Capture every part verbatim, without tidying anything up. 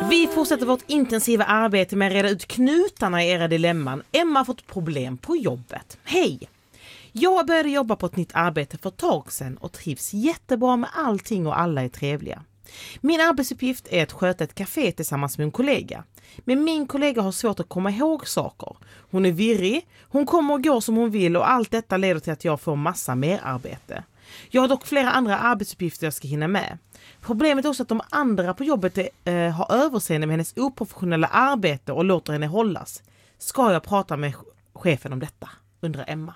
Vi fortsätter vårt intensiva arbete med att reda ut knutarna i era dilemman. Emma har fått problem på jobbet. Hej! Jag började jobba på ett nytt arbete för ett tag sedan och trivs jättebra med allting och alla är trevliga. Min arbetsuppgift är att sköta ett café tillsammans med en kollega. Men min kollega har svårt att komma ihåg saker. Hon är virrig, hon kommer och går som hon vill och allt detta leder till att jag får massa mer arbete. Jag har dock flera andra arbetsuppgifter jag ska hinna med. Problemet är också att de andra på jobbet är, äh, har överseende med hennes oprofessionella arbete och låter henne hållas. Ska jag prata med chefen om detta? Undrar Emma.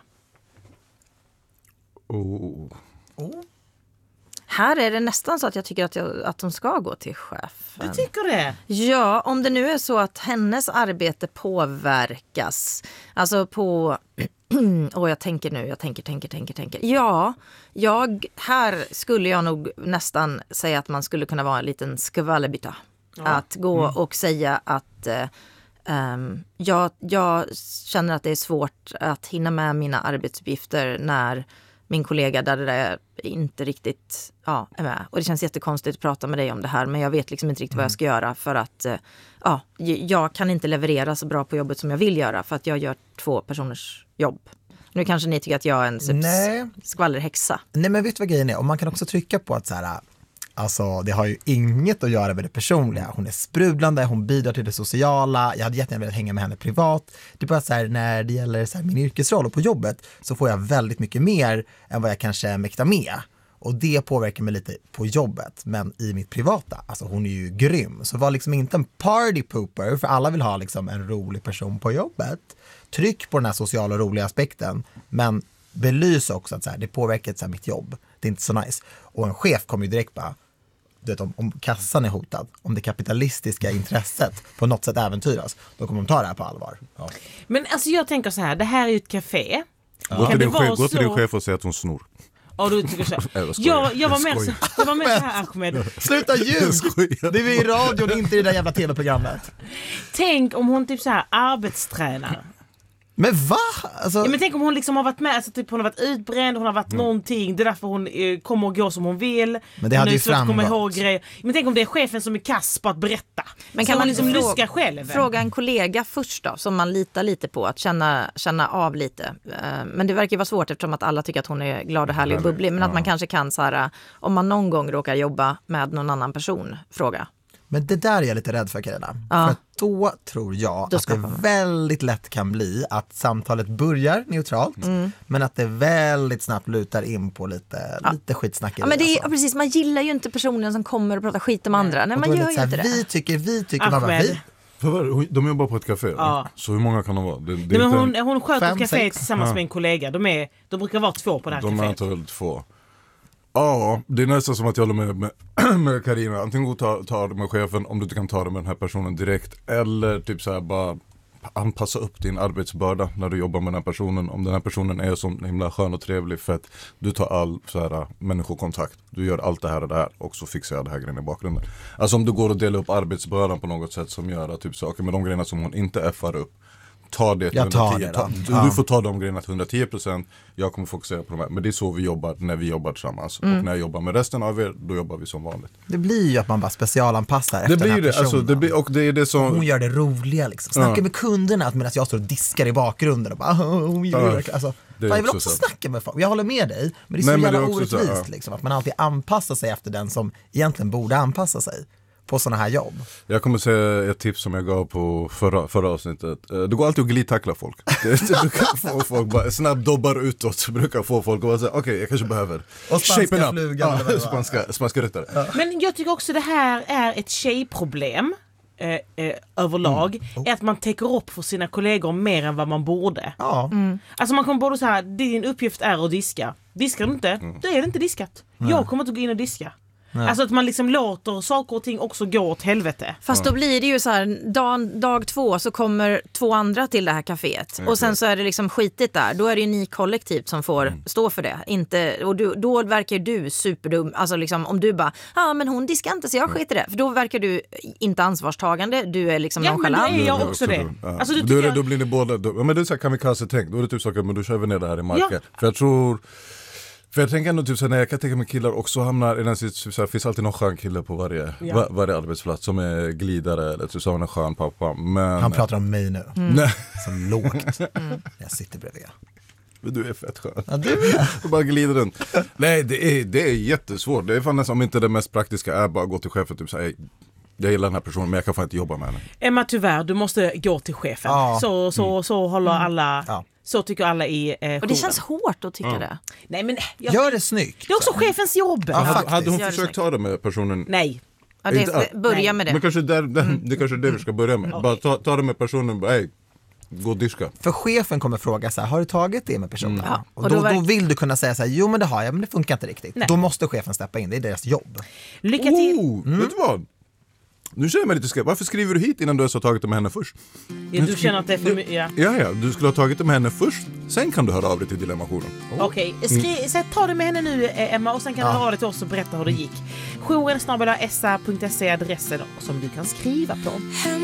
Oh. Oh. Här är det nästan så att jag tycker att, jag, att de ska gå till chefen. Du tycker det? Ja, om det nu är så att hennes arbete påverkas. Alltså på... Och jag tänker nu, jag tänker, tänker, tänker, tänker. Ja, jag, här skulle jag nog nästan säga att man skulle kunna vara en liten skvallerbytta. Ja. Att gå mm. och säga att um, jag, jag känner att det är svårt att hinna med mina arbetsuppgifter när min kollega där det där inte riktigt ja, är med. Och det känns jättekonstigt att prata med dig om det här, men jag vet liksom inte riktigt mm. vad jag ska göra för att ja, jag kan inte leverera så bra på jobbet som jag vill göra för att jag gör två personers jobb. Nu kanske ni tycker att jag är en Nej. skvallerhäxa. Nej, men vet du vad grejen är? Och man kan också trycka på att så här, alltså det har ju inget att göra med det personliga. Hon är sprudlande, hon bidrar till det sociala. Jag hade jättegärna velat hänga med henne privat. Det är bara så här, när det gäller så här, min yrkesroll och på jobbet så får jag väldigt mycket mer än vad jag kanske mäktar med. Och det påverkar mig lite på jobbet. Men i mitt privata, alltså hon är ju grym. Så var liksom inte en party pooper, för alla vill ha liksom en rolig person på jobbet. Tryck på den här sociala och roliga aspekten. Men belys också att så här, det påverkar så här, mitt jobb. Det är inte så nice. Och en chef kommer ju direkt bara, du vet, om, om kassan är hotad, om det kapitalistiska intresset på något sätt äventyras, då kommer de ta det här på allvar. Ja. Men alltså jag tänker så här, det här är ju ett café. Ja. Gå till din chef, så... din chef och säga att hon snor. Ja, du tycker så. jag, jag var med så, jag var med så här, Ahmed. Sluta ljug! Det är vi i radion, inte i det där jävla tv-programmet. Tänk om hon typ så här arbetstränar. Men va? Alltså... Ja, men tänk om hon liksom har varit med, alltså typ hon har varit utbränd, hon har varit mm. någonting, det är därför hon eh, kommer och går som hon vill. Men det hade ju framgått. Men tänk om det är chefen som är kass på att berätta. Men kan så man liksom fråga, luska själv? Fråga en kollega först då, som man litar lite på, att känna, känna av lite. Men det verkar ju vara svårt eftersom att alla tycker att hon är glad och härlig och bubblig. Men att man kanske kan så här, om man någon gång råkar jobba med någon annan person, fråga. Men det där är jag lite rädd för, Carina. Ja. För då tror jag då att det man. väldigt lätt kan bli att samtalet börjar neutralt, mm. men att det väldigt snabbt lutar in på lite, ja. lite skitsnack. Ja, men det är, alltså. Precis, man gillar ju inte personen som kommer och pratar skit om andra. Nej, man gör ju inte det. Vi tycker, vi tycker, man bara, vi. För de jobbar på ett café, ja. Så hur många kan de vara? Det, det Nej, men hon, en... hon sköter Fem, ett café sex. tillsammans ja. med en kollega. De, är, de brukar vara två på det här de caféet. De är antagligen två. Ja, det är nästan som att jag håller med, med, med Carina. Antingen gå ta, ta det med chefen om du inte kan ta det med den här personen direkt. Eller typ så här bara anpassa upp din arbetsbörda när du jobbar med den här personen. Om den här personen är så himla skön och trevlig för att du tar all så här människokontakt. Du gör allt det här och det här och så fixar jag det här grejen i bakgrunden. Alltså om du går och delar upp arbetsbördan på något sätt som gör att typ saker med de grejerna som hon inte effar upp. Ta det till hundratio. Ta, du, ja. du får ta de grejerna till hundratio procent. Jag kommer fokusera på de här. Men det är så vi jobbar när vi jobbar tillsammans. Mm. Och när jag jobbar med resten av er, då jobbar vi som vanligt. Det blir ju att man bara specialanpassar efter det blir den här det. personen. Alltså, det blir, och det är det som... Hon gör det roliga liksom. Snacka ja. med kunderna medan jag står och diskar i bakgrunden och bara, hon gör det. Alltså, det jag vill också så. snacka med folk. Jag håller med dig. Men det är så Nej, jävla orättvist så, ja. liksom, att man alltid anpassar sig efter den som egentligen borde anpassa sig på såna här jobb. Jag kommer säga ett tips som jag gav på förra, förra avsnittet. Det går alltid att glidtackla folk. Det brukar få folk bara snabbt dobbar utåt. Så brukar få folk att säga, okej, okay, jag kanske behöver och spanska flugan. Ja, spanska, spanska ryttare. Ja. Men jag tycker också det här är ett tjejproblem eh, eh, överlag. Mm. Oh. Är att man täcker upp för sina kollegor mer än vad man borde. Ja. Mm. Alltså man kommer både säga, din uppgift är att diska. Diskar du inte, mm. då är det inte diskat. Mm. Jag kommer inte gå in och diska. Nej. Alltså att man liksom låter saker och ting också gå åt helvete. Fast då blir det ju så här, dag, dag två så kommer två andra till det här kaféet. Mm. Och sen så är det liksom skitigt där. Då är det ju ni kollektivt som får mm. stå för det. Inte, och du, då verkar du superdum. Alltså liksom om du bara, ja ah, men hon diskar inte så jag skiter det. För då verkar du inte ansvarstagande. Du är liksom ja, nonchalant. Ja men det är jag också det. Ja. Alltså, du då, jag... då blir ni båda, då, men det är så här kamikaze-tänk. Då är det typ saker, men då kör vi ner det här i marken. Ja. För jag tror... För jag tänker ändå typ så när jag kan tänka mig killar också hamnar i den situationen, så här, finns alltid någon skön kille på varje, Ja. var, varje arbetsplats som är glidare eller typ som en skön pappa. Men... Han pratar om mig nu, Nej, så lågt. Jag sitter bredvid. men du är fett skön. Ja, du är. Och bara glider runt. Nej, det är, det är jättesvårt. Det är fan nästan, om inte det mest praktiska är bara gå till chefen och typ säga jag gillar den här personen men jag kan fan inte jobba med henne. Emma, tyvärr, du måste gå till chefen. Ja. Så, så, så håller alla, Ja. så tycker alla i eh, Och det jouren. känns hårt att tycka det. Nej, men jag, Gör det snyggt. det är också chefens jobb. Ja, Hade, faktiskt. hade hon Gör det försökt säkert. ta det med personen? Nej. Ja, det Inte- är, börja nej. med Men det. kanske där, där, det kanske är det vi ska börja med. Bara ta, ta det med personen, bara, hej, gå och diska. För chefen kommer fråga så här, har du tagit det med personen? Ja, Och, och då, då då, verk- vill du kunna säga så här, jo men det har jag, men det funkar inte riktigt. Nej. Då måste chefen steppa in, det är deras jobb. Lycka till. Oh, vet du vad? Nu känner jag mig lite skrämd. Varför skriver du hit innan du ens har tagit det med henne först? Ja, du känner att det är för mycket. Ja. Ja, ja, du skulle ha tagit det med henne först. Sen kan du höra av dig till Dilemmationen. Okej, skri- så ta det med henne nu eh, Emma och sen kan du Ja. höra det till oss och berätta hur det gick. Jouren snabel-a s a punkt se är adressen som du kan skriva på.